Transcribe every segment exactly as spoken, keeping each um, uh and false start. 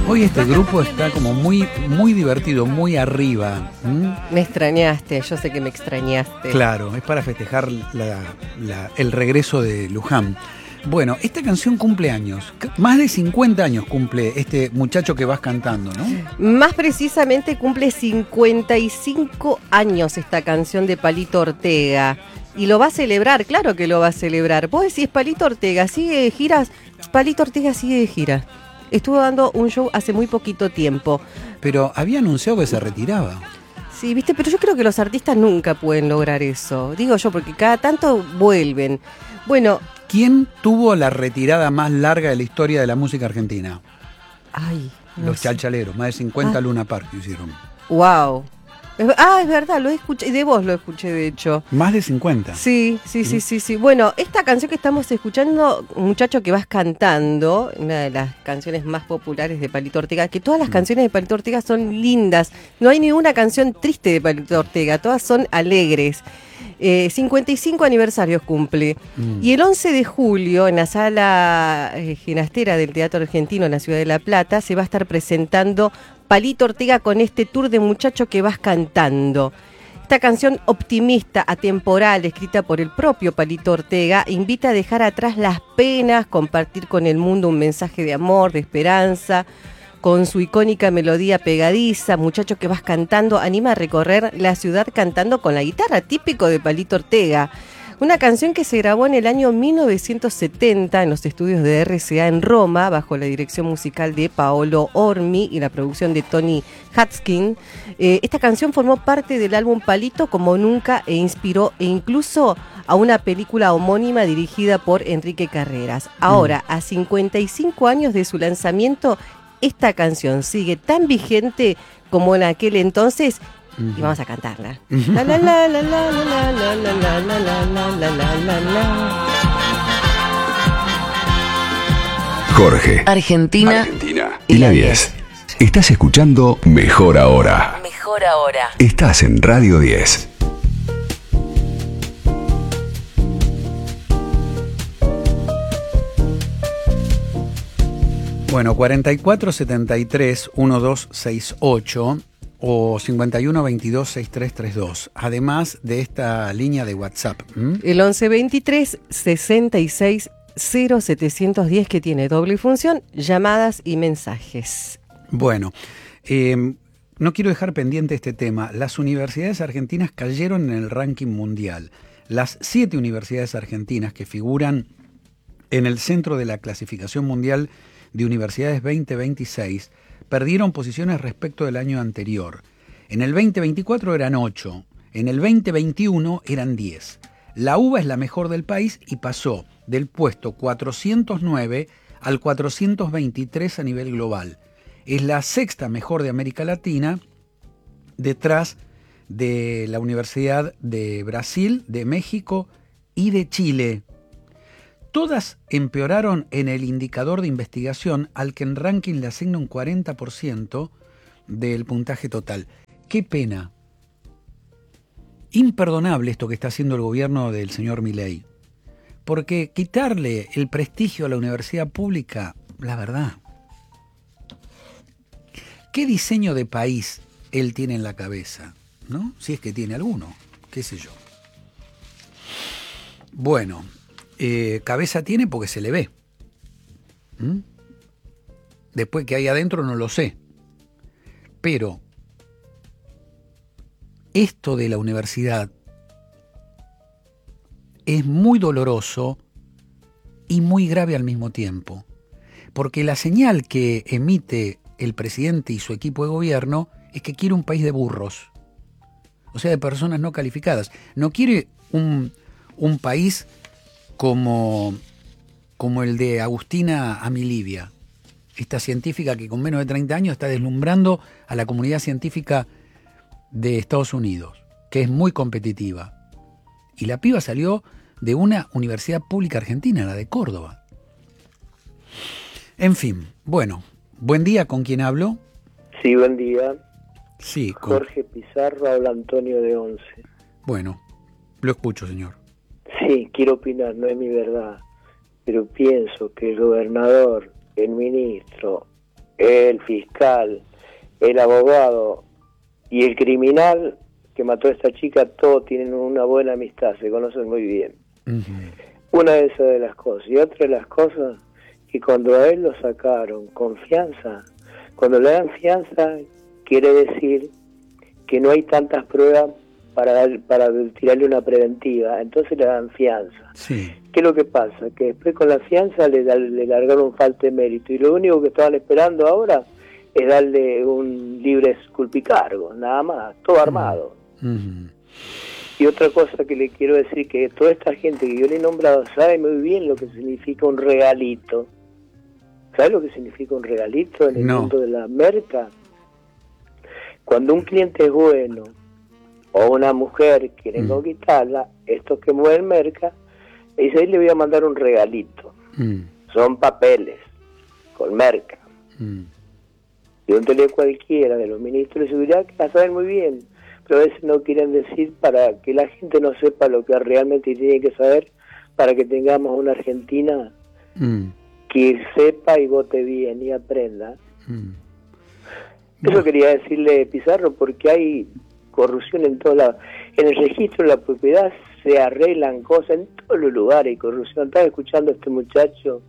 Hoy este grupo está como muy, muy divertido, muy arriba. ¿Mm? Me extrañaste, yo sé que me extrañaste. Claro, es para festejar la, la, el regreso de Luján. Bueno, esta canción cumple años, más de cincuenta años cumple este muchacho que vas cantando, ¿no? Más precisamente cumple cincuenta y cinco años esta canción de Palito Ortega. Y lo va a celebrar, claro que lo va a celebrar. Vos decís, Palito Ortega sigue de giras. Palito Ortega sigue de gira. Estuvo dando un show hace muy poquito tiempo. Pero había anunciado que se retiraba. Sí, viste, pero yo creo que los artistas nunca pueden lograr eso. Digo yo, porque cada tanto vuelven. Bueno... ¿Quién tuvo la retirada más larga de la historia de la música argentina? Ay, no Los sé. Chalchaleros, más de cincuenta ah. Luna Park hicieron. Wow. Ah, es verdad, lo escuché, y de vos lo escuché de hecho. Más de cincuenta. Sí, sí, sí, sí, sí. Bueno, esta canción que estamos escuchando, Muchacho que vas cantando, una de las canciones más populares de Palito Ortega, que todas las mm. canciones de Palito Ortega son lindas. No hay ninguna canción triste de Palito Ortega, todas son alegres. Eh, cincuenta y cinco aniversarios cumple. Mm. Y el once de julio, en la sala eh, ginastera del Teatro Argentino en la ciudad de La Plata, se va a estar presentando Palito Ortega con este tour de Muchacho que vas cantando. Esta canción optimista, atemporal, escrita por el propio Palito Ortega, invita a dejar atrás las penas, compartir con el mundo un mensaje de amor, de esperanza. Con su icónica melodía pegadiza, Muchacho que vas cantando, anima a recorrer la ciudad cantando con la guitarra, típico de Palito Ortega. Una canción que se grabó en el año mil novecientos setenta en los estudios de R C A en Roma, bajo la dirección musical de Paolo Ormi y la producción de Tony Hatskin. Eh, esta canción formó parte del álbum Palito como nunca e inspiró e incluso a una película homónima dirigida por Enrique Carreras. Ahora, mm. a cincuenta y cinco años de su lanzamiento, esta canción sigue tan vigente como en aquel entonces. Y vamos a cantarla. La la la la la la la la la la la la la la. Jorge, Argentina, Argentina y la diez. Estás escuchando Mejor Ahora. Mejor Ahora. Estás en Radio diez. Bueno, cuarenta y cuatro setenta y tres diecinueve sesenta y ocho o cincuenta y uno veintidós sesenta y tres treinta y dos, además de esta línea de WhatsApp. ¿Mm? El once veintitrés sesenta y seis cero setecientos diez que tiene doble función, llamadas y mensajes. Bueno, eh, no quiero dejar pendiente este tema. Las universidades argentinas cayeron en el ranking mundial. Las siete universidades argentinas que figuran en el centro de la clasificación mundial de universidades veinte veintiséis perdieron posiciones respecto del año anterior. En el veinte veinticuatro eran ocho, en el veinte veintiuno eran diez. La UBA es la mejor del país y pasó del puesto cuatrocientos nueve al cuatrocientos veintitrés a nivel global. Es la sexta mejor de América Latina, detrás de la Universidad de Brasil, de México y de Chile. Todas empeoraron en el indicador de investigación al que en ranking le asigna un cuarenta por ciento del puntaje total. ¡Qué pena! Imperdonable esto que está haciendo el gobierno del señor Milei. Porque quitarle el prestigio a la universidad pública, la verdad. ¿Qué diseño de país él tiene en la cabeza? ¿No? Si es que tiene alguno, qué sé yo. Bueno... Eh, cabeza tiene porque se le ve. ¿Mm? Después que hay adentro no lo sé. Pero esto de la universidad es muy doloroso y muy grave al mismo tiempo. Porque la señal que emite el presidente y su equipo de gobierno es que quiere un país de burros. O sea, de personas no calificadas. No quiere un, un país... Como, como el de Agustina Amilibia, esta científica que con menos de treinta años está deslumbrando a la comunidad científica de Estados Unidos, que es muy competitiva. Y la piba salió de una universidad pública argentina, la de Córdoba. En fin, bueno, buen día, ¿con quién hablo? Sí, buen día. Sí, con... Jorge Pizarro, habla Antonio de Once. Bueno, lo escucho, señor. Sí, quiero opinar, no es mi verdad, pero pienso que el gobernador, el ministro, el fiscal, el abogado y el criminal que mató a esta chica, todos tienen una buena amistad, se conocen muy bien. Uh-huh. Una de esas de las cosas. Y otra de las cosas, que cuando a él lo sacaron con fianza, cuando le dan fianza, quiere decir que no hay tantas pruebas para dar, para tirarle una preventiva, entonces le dan fianza. Sí. ¿Qué es lo que pasa? Que después con la fianza le, le largaron falta de mérito, y lo único que estaban esperando ahora es darle un libre culpicargo, nada más, todo armado. Uh-huh. Y otra cosa que le quiero decir, que toda esta gente que yo le he nombrado sabe muy bien lo que significa un regalito. ¿Sabe lo que significa un regalito en el no. mundo de la merca? Cuando un cliente es bueno, o una mujer quiere mm. conquistarla, estos que mueven merca, dice, ahí le voy a mandar un regalito. Mm. Son papeles, con merca. Mm. Y un tele cualquiera de los ministros de seguridad que la saben muy bien, pero a veces no quieren decir para que la gente no sepa lo que realmente tiene que saber, para que tengamos una Argentina mm. que sepa y vote bien y aprenda. Mm. Eso no. quería decirle, Pizarro, porque hay corrupción en todos lados. En el registro de la propiedad se arreglan cosas, en todos los lugares hay corrupción. Estaba escuchando a este muchacho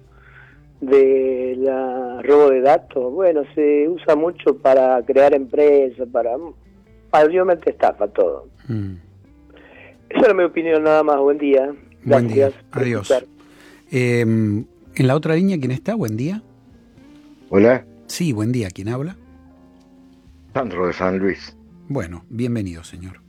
de la robo de datos. Bueno, se usa mucho para crear empresas, para mayormente estafa todo. Mm. Esa era mi opinión nada más. Buen día. Buen Gracias día. Adiós. Eh, en la otra línea, ¿quién está? Buen día. Hola. Sí, buen día. ¿Quién habla? Sandro de San Luis. Bueno, bienvenido, señor.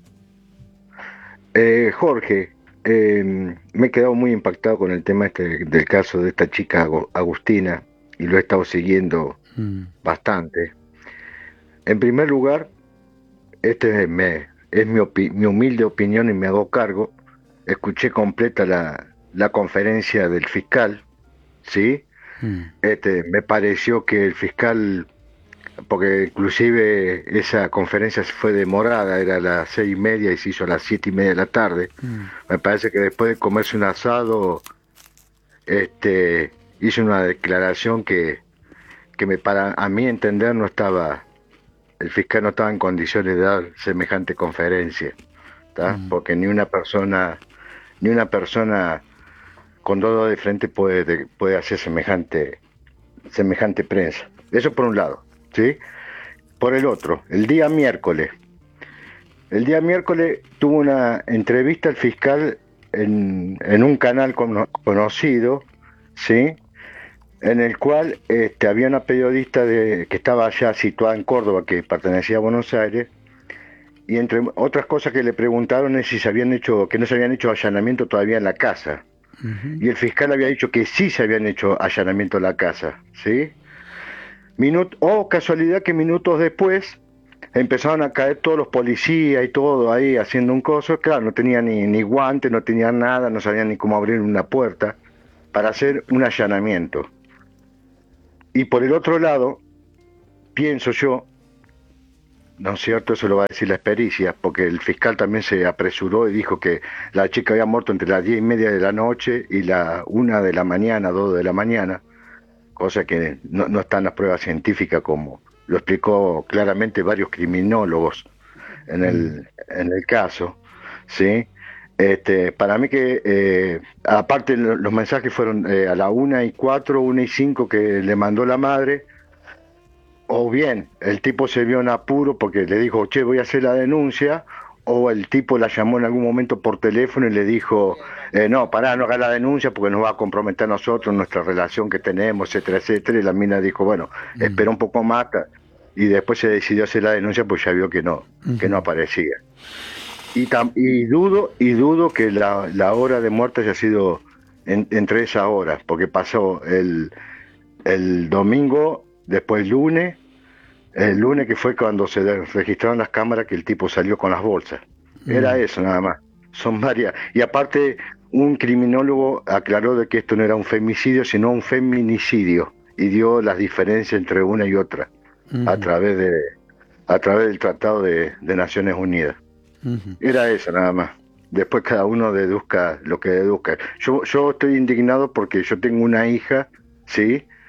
Eh, Jorge, eh, me he quedado muy impactado con el tema este del caso de esta chica Agustina, y lo he estado siguiendo mm. bastante. En primer lugar, este me, es mi, opi- mi humilde opinión y me hago cargo. Escuché completa la, la conferencia del fiscal, ¿sí? Mm. Este, me pareció que el fiscal, porque inclusive esa conferencia fue demorada, era a las seis y media y se hizo a las siete y media de la tarde. Mm. Me parece que después de comerse un asado, este, hizo una declaración que, que me, para a mi entender no estaba, el fiscal no estaba en condiciones de dar semejante conferencia, ¿tá? Mm. Porque ni una persona, ni una persona con dos dedos de frente puede, puede hacer semejante, semejante prensa. Eso por un lado. ¿Sí? Por el otro, el día miércoles. El día miércoles tuvo una entrevista el fiscal en, en un canal con, conocido, ¿sí? En el cual este, había una periodista de, que estaba allá situada en Córdoba, que pertenecía a Buenos Aires, y entre otras cosas que le preguntaron es si se habían hecho, que no se habían hecho allanamiento todavía en la casa. Uh-huh. Y el fiscal había dicho que sí se habían hecho allanamiento en la casa, ¿sí? Minut- oh, casualidad que minutos después empezaron a caer todos los policías y todo ahí haciendo un coso. Claro, no tenían ni, ni guantes, no tenían nada, no sabían ni cómo abrir una puerta para hacer un allanamiento. Y por el otro lado, pienso yo, ¿no es cierto? Eso lo va a decir la pericia, porque el fiscal también se apresuró y dijo que la chica había muerto entre las diez y media de la noche y la una de la mañana, dos de la mañana. Cosa que no, no está en las pruebas científicas, como lo explicó claramente varios criminólogos en el, en el caso, ¿sí? Este, para mí que, eh, aparte los mensajes fueron eh, a la una y cuatro, una y cinco que le mandó la madre, o bien el tipo se vio en apuro porque le dijo, che, voy a hacer la denuncia, o el tipo la llamó en algún momento por teléfono y le dijo, eh, no, pará, no haga la denuncia porque nos va a comprometer a nosotros, nuestra relación que tenemos, etcétera, etcétera. Y la mina dijo, bueno, mm. espera un poco más, y después se decidió hacer la denuncia pues ya vio que no, mm. que no aparecía. Y, tam, y dudo y dudo que la, la hora de muerte haya sido en, entre esas horas, porque pasó el, el domingo, después el lunes, el lunes que fue cuando se registraron las cámaras que el tipo salió con las bolsas. Era mm. eso nada más. Son varias. Y aparte, un criminólogo aclaró de que esto no era un femicidio, sino un feminicidio, y dio las diferencias entre una y otra mm. a través de a través del Tratado de, de Naciones Unidas. Mm-hmm. Era eso nada más. Después cada uno deduzca lo que deduzca. Yo, yo estoy indignado porque yo tengo una hija, ¿sí?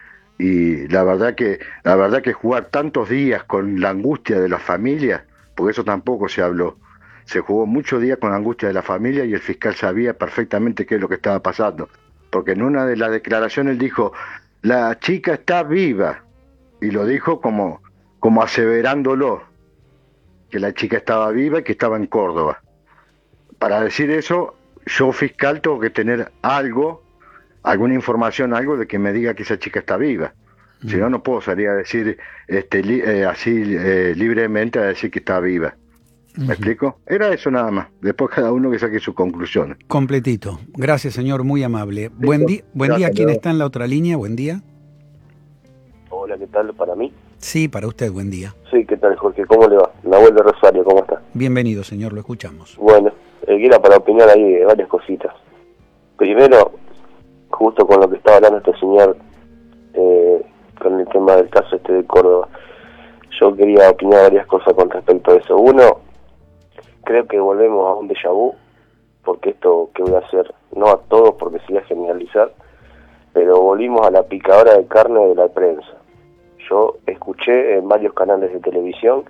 y la verdad que la verdad que jugar tantos días con la angustia de las familias, porque eso tampoco se habló, se jugó muchos días con la angustia de la familia y el fiscal sabía perfectamente qué es lo que estaba pasando, porque en una de las declaraciones él dijo, la chica está viva, y lo dijo como, como aseverándolo, que la chica estaba viva y que estaba en Córdoba. Para decir eso, yo fiscal tengo que tener algo, alguna información, algo de que me diga que esa chica está viva. Mm. Si no, no puedo salir a decir este, li, eh, así eh, libremente a decir que está viva. ¿Me uh-huh. explico? Era eso nada más. Después cada uno que saque sus conclusiones. Completito. Gracias, señor. Muy amable. ¿Listo? Buen, di- buen Gracias, día. ¿Quién está en la otra línea? Buen día. Hola, ¿qué tal? ¿Para mí? Sí, para usted. Buen día. Sí, ¿qué tal, Jorge? ¿Cómo le va? Nahuel de Rosario, ¿cómo está? Bienvenido, señor. Lo escuchamos. Bueno, eh, era para opinar ahí de varias cositas. Primero, justo con lo que estaba hablando este señor, eh, con el tema del caso este de Córdoba, yo quería opinar varias cosas con respecto a eso. Uno, creo que volvemos a un déjà vu, porque esto que voy a hacer, no a todos porque se iba a generalizar, pero volvimos a la picadora de carne de la prensa. Yo escuché en varios canales de televisión,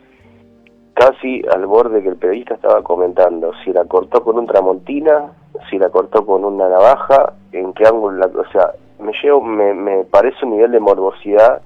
casi al borde que el periodista estaba comentando, si la cortó con un tramontina, si la cortó con una navaja, en qué ángulo, la, o sea, me llevo, me, me parece un nivel de morbosidad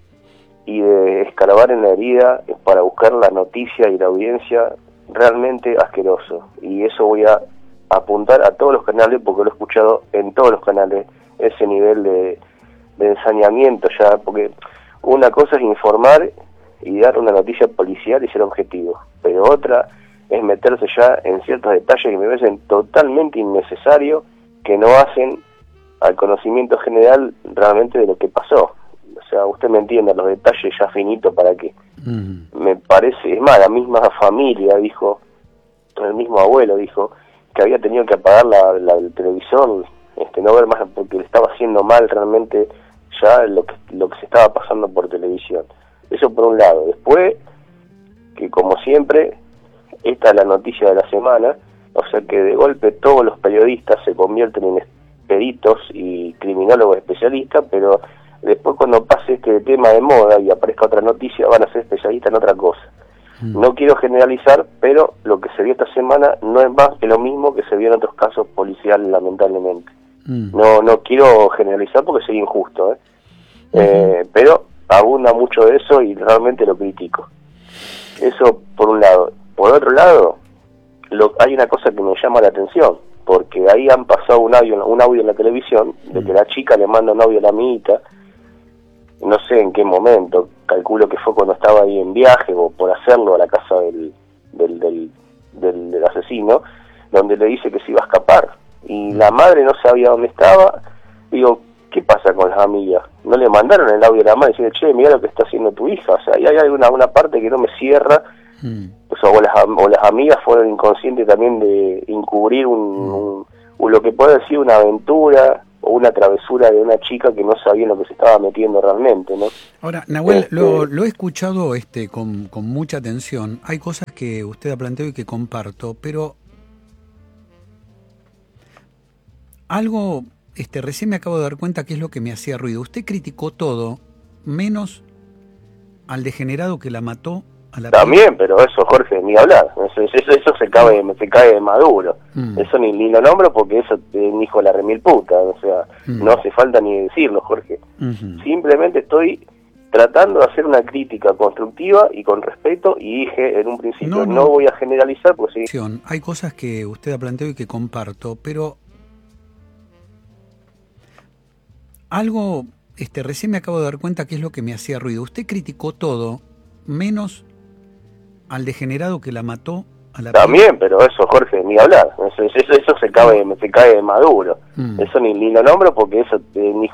y de escarbar en la herida para buscar la noticia y la audiencia realmente asqueroso. Y eso voy a apuntar a todos los canales, porque lo he escuchado en todos los canales, ese nivel de, de ensañamiento ya, porque una cosa es informar y dar una noticia policial y ser objetivo, pero otra es meterse ya en ciertos detalles que me parecen totalmente innecesarios, que no hacen al conocimiento general realmente de lo que pasó. O sea, usted me entiende, los detalles ya finitos para que uh-huh. me parece, es más, la misma familia dijo, el mismo abuelo dijo que había tenido que apagar la, la el televisor, este, no ver más, porque le estaba haciendo mal realmente ya lo que lo que se estaba pasando por televisión. Eso por un lado. Después, que como siempre, esta es la noticia de la semana, o sea que de golpe todos los periodistas se convierten en peritos y criminólogos especialistas, pero después cuando pase este tema de moda y aparezca otra noticia, van a ser especialistas en otra cosa. Mm. No quiero generalizar, pero lo que se vio esta semana no es más que lo mismo que se vio en otros casos policiales, lamentablemente. Mm. No no quiero generalizar porque sería injusto, ¿eh? Uh-huh. Eh, pero abunda mucho de eso y realmente lo critico. Eso por un lado. Por otro lado, lo, hay una cosa que me llama la atención, porque ahí han pasado un audio, un audio en la televisión de que la chica le manda un audio a la amiguita, no sé en qué momento, calculo que fue cuando estaba ahí en viaje o por hacerlo a la casa del, del, del, del, del asesino, donde le dice que se iba a escapar, y la madre no sabía dónde estaba. Digo, ¿qué pasa con las amigas? No le mandaron el audio a la madre diciendo, che, mira lo que está haciendo tu hija. O sea, ahí hay alguna una parte que no me cierra. Mm. Pues, o, las, o las amigas fueron inconscientes también de encubrir un, mm. un, un lo que puede decir una aventura o una travesura de una chica que no sabía en lo que se estaba metiendo realmente, ¿no? Ahora, Nahuel, este, lo, lo he escuchado este con, con mucha atención. Hay cosas que usted ha planteado y que comparto, pero algo... Este, recién me acabo de dar cuenta que es lo que me hacía ruido. Usted criticó todo, menos al degenerado que la mató a la... También, pero eso, Jorge, ni hablar. Eso, eso, eso se cae se cae de maduro. Mm. Eso ni, ni lo nombro porque eso es un hijo de la remil puta. O sea, mm. no hace falta ni decirlo, Jorge. Mm-hmm. Simplemente estoy tratando de hacer una crítica constructiva y con respeto, y dije en un principio, no, no. no voy a generalizar porque sí. Hay cosas que usted ha planteado y que comparto, pero... Algo, este, recién me acabo de dar cuenta que es lo que me hacía ruido. Usted criticó todo, menos al degenerado que la mató a la... También, pero eso, Jorge, ni hablar. Eso, eso, eso se cae, se cae de maduro. Mm. Eso ni, ni lo nombro porque eso es un hijo